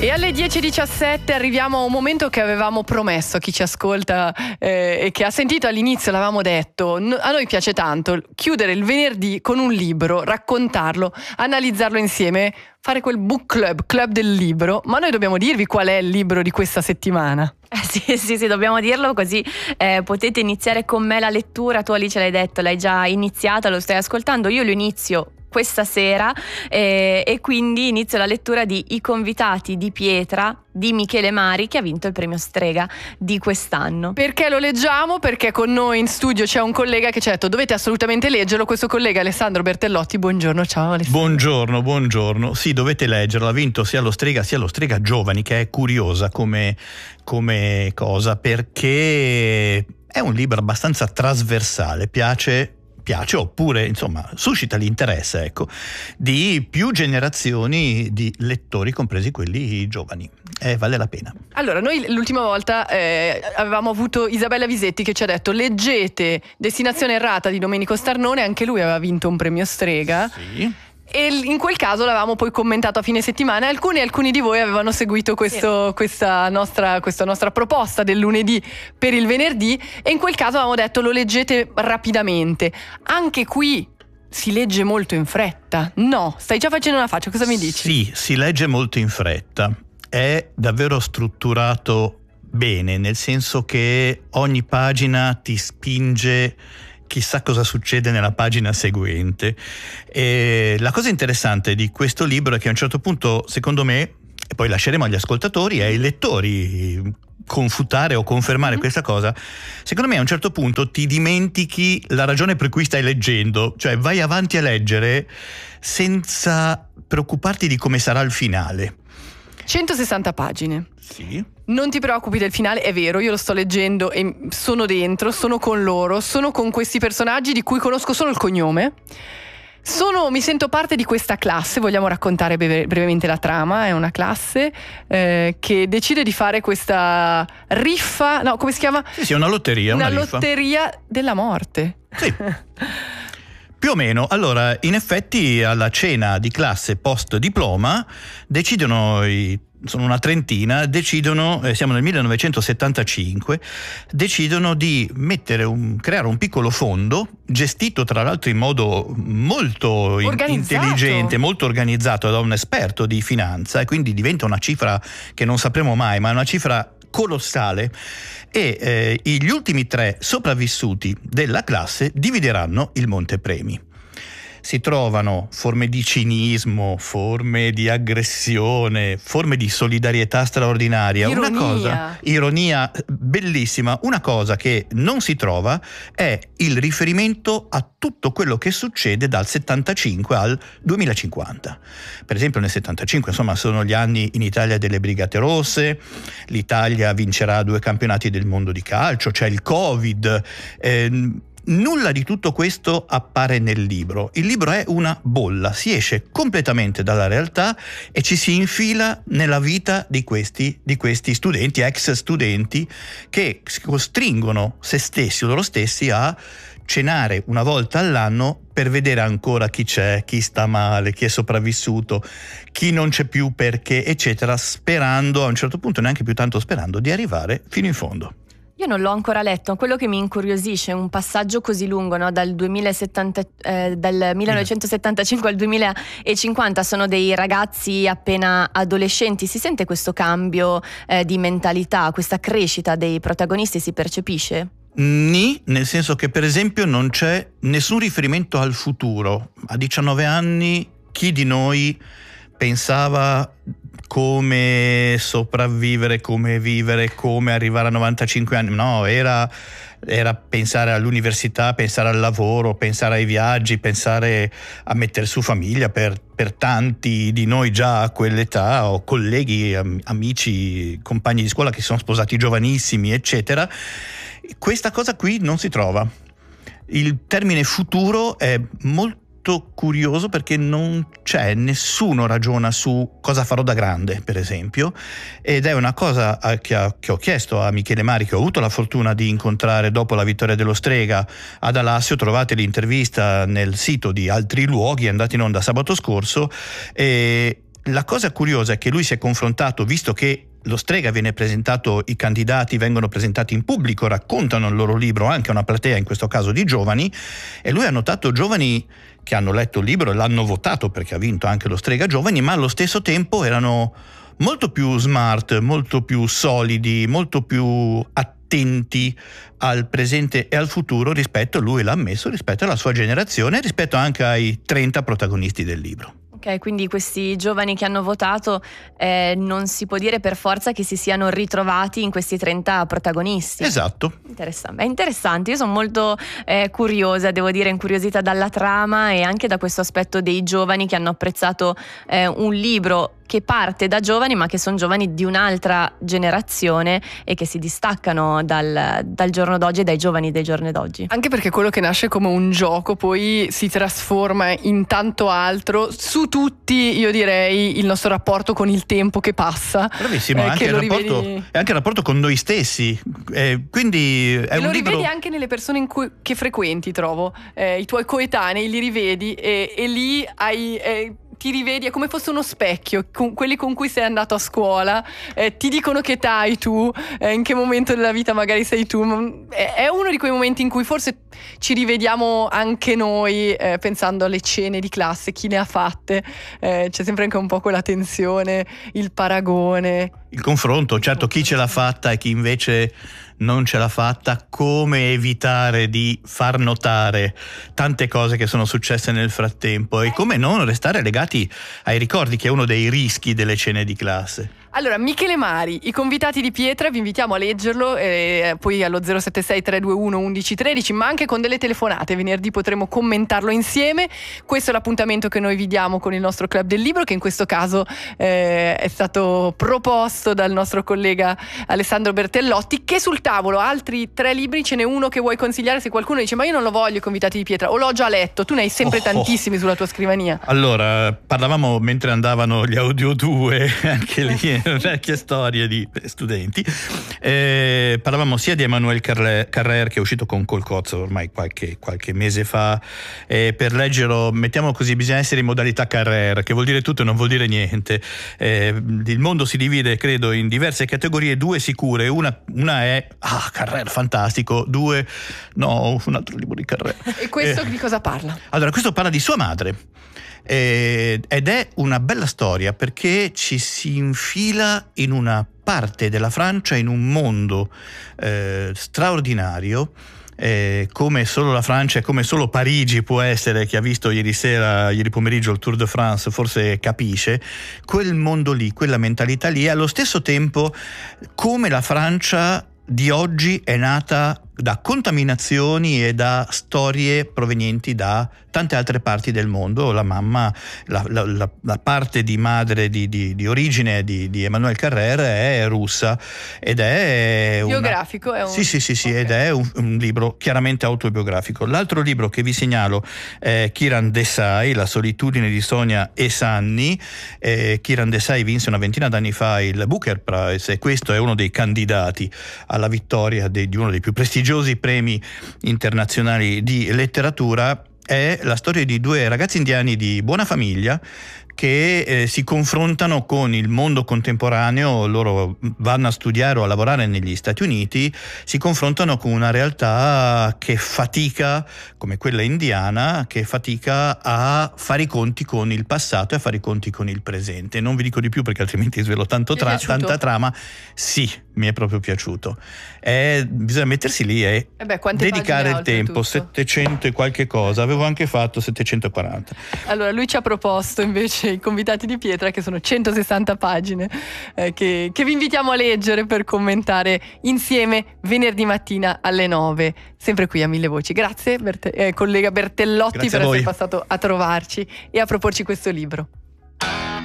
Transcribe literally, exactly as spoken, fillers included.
E alle dieci e diciassette arriviamo a un momento che avevamo promesso a chi ci ascolta eh, e che ha sentito all'inizio, l'avevamo detto. No, a noi piace tanto chiudere il venerdì con un libro, raccontarlo, analizzarlo insieme, fare quel book club, club del libro. Ma noi dobbiamo dirvi qual è il libro di questa settimana. Eh sì, sì, sì, dobbiamo dirlo, così eh, potete iniziare con me la lettura. Tu, Alice, l'hai detto, l'hai già iniziata, lo stai ascoltando. Io lo inizio questa sera eh, e quindi inizio la lettura di I convitati di pietra di Michele Mari, che ha vinto il premio Strega di quest'anno. Perché lo leggiamo? Perché con noi in studio c'è un collega che ci ha detto dovete assolutamente leggerlo. Questo collega Alessandro Bertellotti. Buongiorno, ciao Alessandro. Buongiorno, buongiorno. Sì, dovete leggerlo. Ha vinto sia lo Strega sia lo Strega Giovani, che è curiosa come, come cosa, perché è un libro abbastanza trasversale, piace piace oppure insomma suscita l'interesse, ecco, di più generazioni di lettori, compresi quelli giovani. Eh, vale la pena. Allora, noi l'ultima volta eh, avevamo avuto Isabella Visetti che ci ha detto leggete Destinazione Errata di Domenico Starnone, anche lui aveva vinto un premio Strega. Sì. E in quel caso l'avevamo poi commentato a fine settimana. Alcuni alcuni di voi avevano seguito questo, sì. questa, nostra, questa nostra proposta del lunedì per il venerdì, e in quel caso avevamo detto lo leggete rapidamente. Anche qui si legge molto in fretta. No, stai già facendo una faccia, cosa mi dici? Sì, si legge molto in fretta. È davvero strutturato bene, nel senso che ogni pagina ti spinge chissà cosa succede nella pagina seguente. E la cosa interessante di questo libro è che a un certo punto, secondo me, e poi lasceremo agli ascoltatori e ai lettori confutare o confermare mm-hmm. questa cosa, secondo me a un certo punto ti dimentichi la ragione per cui stai leggendo, cioè vai avanti a leggere senza preoccuparti di come sarà il finale. centosessanta pagine. Sì. Non ti preoccupi del finale, è vero, io lo sto leggendo e sono dentro, sono con loro, sono con questi personaggi di cui conosco solo il cognome. Sono, mi sento parte di questa classe, vogliamo raccontare breve, brevemente la trama. È una classe eh, che decide di fare questa riffa, no, come si chiama? Sì, sì, una lotteria, una, una lotteria riffa. della morte. Sì. Più o meno. Allora, in effetti alla cena di classe post diploma decidono i sono una trentina, decidono, eh, siamo nel millenovecentosettantacinque, decidono di mettere un, creare un piccolo fondo, gestito tra l'altro in modo molto in, intelligente, molto organizzato da un esperto di finanza, e quindi diventa una cifra che non sapremo mai, ma è una cifra colossale, e eh, gli ultimi tre sopravvissuti della classe divideranno il montepremi. Si trovano forme di cinismo, forme di aggressione, forme di solidarietà straordinaria. Ironia. Una cosa, ironia bellissima. Una cosa che non si trova è il riferimento a tutto quello che succede dal settantacinque al duemilacinquanta. Per esempio nel settantacinque, insomma, sono gli anni in Italia delle Brigate Rosse, l'Italia vincerà due campionati del mondo di calcio, c'è il Covid. Eh, Nulla di tutto questo appare nel libro. Il libro è una bolla, si esce completamente dalla realtà e ci si infila nella vita di questi, di questi studenti, ex studenti, che costringono se stessi o loro stessi a cenare una volta all'anno per vedere ancora chi c'è, chi sta male, chi è sopravvissuto, chi non c'è più perché, eccetera, sperando, a un certo punto neanche più tanto sperando, di arrivare fino in fondo. Io non l'ho ancora letto, quello che mi incuriosisce è un passaggio così lungo, no? Dal, duemilasettanta, eh, dal millenovecentosettantacinque al duemilacinquanta, sono dei ragazzi appena adolescenti. Si sente questo cambio eh, di mentalità, questa crescita dei protagonisti, si percepisce? Ni, nel senso che per esempio non c'è nessun riferimento al futuro. A diciannove anni chi di noi pensava come sopravvivere, come vivere, come arrivare a novantacinque anni? No, era, era pensare all'università, pensare al lavoro, pensare ai viaggi, pensare a mettere su famiglia. Per, per tanti di noi già a quell'età, ho colleghi, amici, compagni di scuola che sono sposati giovanissimi, eccetera. Questa cosa qui non si trova. Il termine futuro è molto curioso perché non c'è, nessuno ragiona su cosa farò da grande, per esempio, ed è una cosa che, ha, che ho chiesto a Michele Mari, che ho avuto la fortuna di incontrare dopo la vittoria dello Strega ad Alassio. Trovate l'intervista nel sito di Altri Luoghi, è andata in onda sabato scorso, e la cosa curiosa è che lui si è confrontato, visto che lo Strega viene presentato, i candidati vengono presentati in pubblico, raccontano il loro libro anche a una platea, in questo caso di giovani, e lui ha notato giovani che hanno letto il libro e l'hanno votato perché ha vinto anche lo Strega Giovani, ma allo stesso tempo erano molto più smart, molto più solidi, molto più attenti al presente e al futuro rispetto, lui l'ha ammesso, rispetto alla sua generazione, rispetto anche ai trenta protagonisti del libro. Ok, quindi questi giovani che hanno votato eh, non si può dire per forza che si siano ritrovati in questi trenta protagonisti. Esatto. Interessante, è interessante, io sono molto eh, curiosa, devo dire, incuriosita dalla trama e anche da questo aspetto dei giovani che hanno apprezzato eh, un libro che parte da giovani ma che sono giovani di un'altra generazione e che si distaccano dal, dal giorno d'oggi e dai giovani dei giorni d'oggi. Anche perché quello che nasce come un gioco poi si trasforma in tanto altro. Su tutti, io direi, il nostro rapporto con il tempo che passa. Bravissimo, eh, anche, il rapporto, rivedi... anche il rapporto con noi stessi. Eh, quindi è e un lo libro... rivedi anche nelle persone in cui, che frequenti, trovo. Eh, I tuoi coetanei li rivedi e, e lì hai... Eh, ti rivedi, è come fosse uno specchio, con quelli con cui sei andato a scuola, eh, ti dicono che età hai tu, eh, in che momento della vita magari sei tu, è, è uno di quei momenti in cui forse ci rivediamo anche noi, eh, pensando alle cene di classe, chi ne ha fatte, eh, c'è sempre anche un po' quella tensione, il paragone. Il confronto, certo, chi ce l'ha fatta e chi invece non ce l'ha fatta, come evitare di far notare tante cose che sono successe nel frattempo e come non restare legati ai ricordi, che è uno dei rischi delle cene di classe. Allora, Michele Mari, I convitati di pietra, vi invitiamo a leggerlo, eh, poi allo zero sette sei tre due uno uno uno uno tre, ma anche con delle telefonate. Venerdì potremo commentarlo insieme. Questo è l'appuntamento che noi vi diamo con il nostro Club del Libro, che in questo caso eh, è stato proposto dal nostro collega Alessandro Bertellotti, che sul tavolo altri tre libri, ce n'è uno che vuoi consigliare se qualcuno dice ma io non lo voglio, I convitati di pietra, o l'ho già letto. Tu ne hai sempre oh, tantissimi sulla tua scrivania. Allora, parlavamo mentre andavano gli audio due, anche lì vecchie storie di studenti, eh, parlavamo sia di Emmanuel Carrère, Carrère che è uscito con Colcozzo ormai qualche, qualche mese fa, eh, per leggerlo, mettiamo così, bisogna essere in modalità Carrère, che vuol dire tutto e non vuol dire niente. Eh, il mondo si divide, credo, in diverse categorie, due sicure, una, una è ah Carrère fantastico, due no, un altro libro di Carrère. E questo eh, di cosa parla? Allora, questo parla di sua madre. Eh, ed è una bella storia perché ci si infila in una parte della Francia, in un mondo eh, straordinario, eh, come solo la Francia e come solo Parigi può essere, chi ha visto ieri sera, ieri pomeriggio il Tour de France forse capisce, quel mondo lì, quella mentalità lì, e allo stesso tempo come la Francia di oggi è nata da contaminazioni e da storie provenienti da tante altre parti del mondo. La mamma, la, la, la, la parte di madre di, di, di origine di, di Emmanuel Carrère è russa ed è biografico, una... è un... sì sì sì, sì okay. Ed è un, un libro chiaramente autobiografico. L'altro libro che vi segnalo è Kiran Desai, La solitudine di Sonia e Sanni. eh, Kiran Desai vinse una ventina d'anni fa il Booker Prize e questo è uno dei candidati alla vittoria de, di uno dei più prestigiosi premi internazionali di letteratura. È la storia di due ragazzi indiani di buona famiglia che eh, si confrontano con il mondo contemporaneo. Loro vanno a studiare o a lavorare negli Stati Uniti, si confrontano con una realtà che fatica, come quella indiana, che fatica a fare i conti con il passato e a fare i conti con il presente. Non vi dico di più perché altrimenti svelo tanto tra- tanta trama. Sì, mi è proprio piaciuto. È, bisogna mettersi lì e eh beh, dedicare il tempo, tutto? settecento e qualche cosa. Avevo anche fatto settecentoquaranta. Allora, lui ci ha proposto invece I convitati di pietra, che sono centosessanta pagine, eh, che, che vi invitiamo a leggere per commentare insieme venerdì mattina alle nove, sempre qui a Mille Voci. Grazie Berte- eh, collega Bertellotti. Grazie per a voi. essere passato a trovarci e a proporci questo libro.